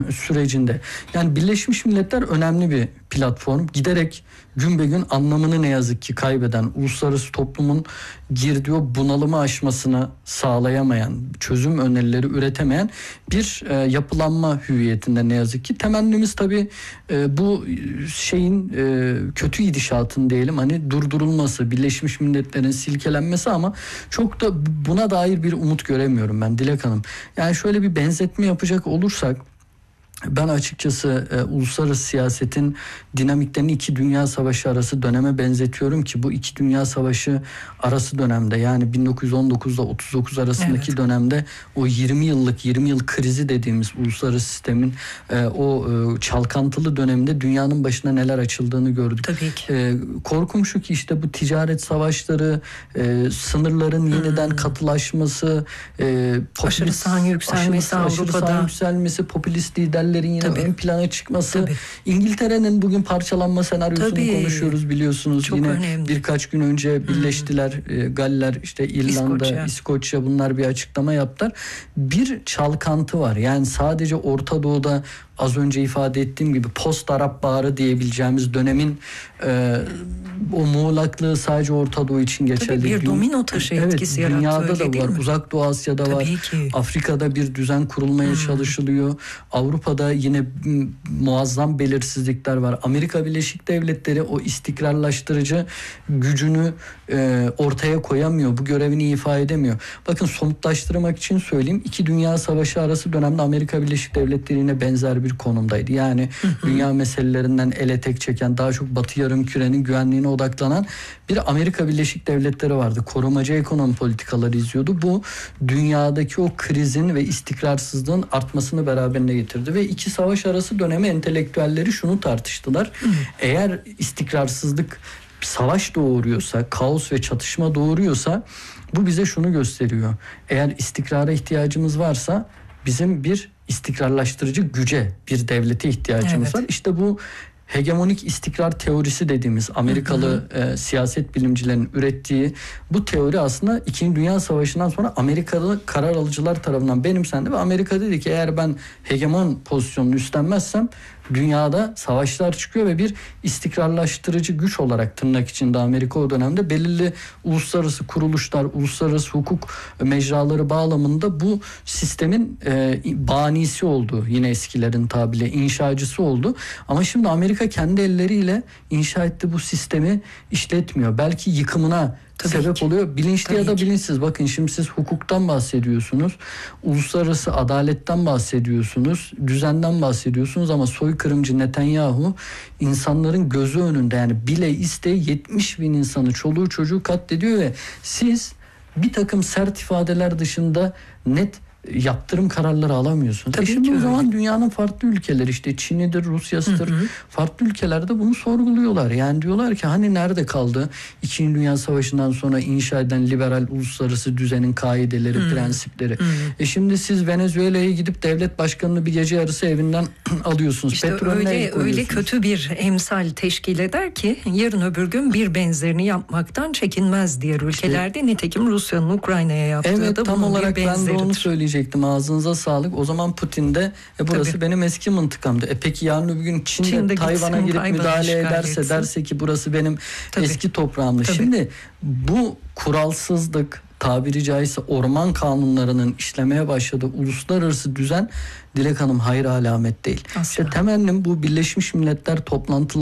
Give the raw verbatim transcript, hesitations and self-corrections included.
sürecinde. Yani Birleşmiş Milletler önemli bir platform. Giderek gün be gün anlamını ne yazık ki kaybeden, uluslararası toplumun girdiği o bunalımı aşmasını sağlayamayan, çözüm önerileri üretemeyen bir e, yapılanma hüviyetinde ne yazık ki. Temennimiz tabii e, bu şeyin e, kötü gidişatın diyelim hani durdurulması, Birleşmiş Milletler'in silkelenmesi ama çok da buna dair bir umut göremiyorum ben Dilek Hanım. Yani şöyle bir benzetme yapacak olursak, ben açıkçası e, uluslararası siyasetin dinamiklerini iki dünya savaşı arası döneme benzetiyorum ki bu iki dünya savaşı arası dönemde yani bin dokuz yüz on dokuzla otuz dokuz arasındaki evet. dönemde o yirmi yıllık yirmi yıl krizi dediğimiz uluslararası sistemin e, o e, çalkantılı döneminde dünyanın başına neler açıldığını gördük. Tabii ki. E, korkum şu ki işte bu ticaret savaşları, e, sınırların yeniden hmm. katılaşması, e, popülist, aşırı sağ yükselmesi aşırı, Avrupa'da. aşırı sağ yükselmesi, popülist liderler yine Tabii. ön plana çıkması, Tabii. İngiltere'nin bugün parçalanma senaryosunu Tabii. konuşuyoruz biliyorsunuz. Çok yine önemli. birkaç gün önce birleştiler. Hmm. Galler, işte İrlanda, İskoçya. İskoçya bunlar bir açıklama yaptılar. Bir çalkantı var. Yani sadece Orta Doğu'da az önce ifade ettiğim gibi post Arap Baharı diyebileceğimiz dönemin e, o muğlaklığı sadece Orta Doğu için geçerli. Tabii bir Dün, domino taşı evet, etkisi yarattı. Dünyada da var. Mi? Uzak Doğu Asya'da Tabii var. Ki. Afrika'da bir düzen kurulmaya hmm. çalışılıyor. Avrupa'da yine muazzam belirsizlikler var. Amerika Birleşik Devletleri o istikrarlaştırıcı gücünü e, ortaya koyamıyor. Bu görevini ifa edemiyor. Bakın somutlaştırmak için söyleyeyim. İki Dünya Savaşı arası dönemde Amerika Birleşik Devletleri yine benzer bir konumdaydı. Yani hı hı. dünya meselelerinden ele tek çeken, daha çok Batı Yarımküre'nin güvenliğine odaklanan bir Amerika Birleşik Devletleri vardı. Korumacı ekonomi politikaları izliyordu. Bu dünyadaki o krizin ve istikrarsızlığın artmasını beraberine getirdi ve iki savaş arası dönemi entelektüelleri şunu tartıştılar. Hı hı. Eğer istikrarsızlık savaş doğuruyorsa, kaos ve çatışma doğuruyorsa bu bize şunu gösteriyor. Eğer istikrara ihtiyacımız varsa bizim bir istikrarlaştırıcı güce, bir devlete ihtiyacımız evet. var. İşte bu hegemonik istikrar teorisi dediğimiz Amerikalı hı hı. E, siyaset bilimcilerin ürettiği bu teori aslında İkinci Dünya Savaşı'ndan sonra Amerikalı karar alıcılar tarafından benimsendi ve Amerika dedi ki eğer ben hegemon pozisyonunu üstlenmezsem dünyada savaşlar çıkıyor ve bir istikrarlaştırıcı güç olarak tırnak içinde Amerika o dönemde belirli uluslararası kuruluşlar, uluslararası hukuk mecraları bağlamında bu sistemin e, banisi oldu. Yine eskilerin tabiriyle inşacısı oldu. Ama şimdi Amerika kendi elleriyle inşa etti bu sistemi işletmiyor. Belki yıkımına Tabii sebep ki. oluyor. Bilinçli Tabii ya da bilinçsiz. Ki. Bakın şimdi siz hukuktan bahsediyorsunuz. Uluslararası adaletten bahsediyorsunuz. Düzenden bahsediyorsunuz ama soykırımcı Netanyahu insanların gözü önünde yani bile isteye yetmiş bin insanı, çoluğu çocuğu katlediyor ve siz bir takım sert ifadeler dışında net yaptırım kararları alamıyorsunuz. Tabii e şimdi ki o zaman öyle. Dünyanın farklı ülkeleri işte Çin'idir, Rusya'sıdır. Hı hı. Farklı ülkelerde bunu sorguluyorlar. Yani diyorlar ki hani nerede kaldı İkinci Dünya Savaşı'ndan sonra inşa edilen liberal uluslararası düzenin kaideleri, hı. prensipleri. Hı. E şimdi siz Venezuela'ya gidip devlet başkanını bir gece yarısı evinden alıyorsunuz. İşte Petrolüne öyle öyle kötü bir emsal teşkil eder ki yarın öbür gün bir benzerini yapmaktan çekinmez diğer ülkelerde. İşte, nitekim Rusya'nın Ukrayna'ya yaptığı evet, da tam bunun olarak bir benzeridir. Ben de onu söyleyeceğim. Ağzınıza sağlık. O zaman Putin de e burası Tabii. benim eski mıntıkamdı. E peki yarın öbür gün Çin Çin de Tayvan'a girip Tayvan'ı müdahale ederse, etsin. derse ki burası benim Tabii. eski toprağımdı. Tabii. Şimdi bu kuralsızlık, tabiri caizse orman kanunlarının işlemeye başladığı uluslararası düzen Dilek Hanım hayır alamet değil. Asla. İşte temennim bu Birleşmiş Milletler toplantıları